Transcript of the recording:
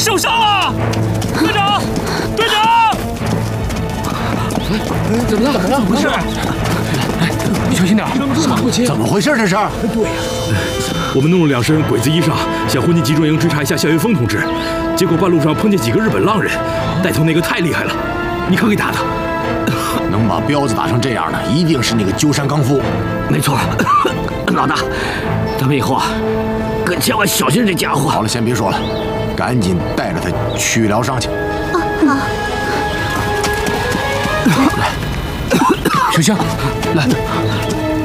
受伤了！队长，队长！ 怎么了？怎么回事？小心点！ 怎么回事？这是？ 对呀， 我们弄了2身鬼子衣裳，想混进集中营追查一下夏云峰同志，结果半路上碰见几个日本浪人，带头那个太厉害了，你可给打的。 能把彪子打成这样的，一定是那个鸠山刚夫。 没错，老大，咱们以后啊，可千万小心这家伙。 好了，先别说了，赶紧带着他去疗伤去。 好。 来，小香，来。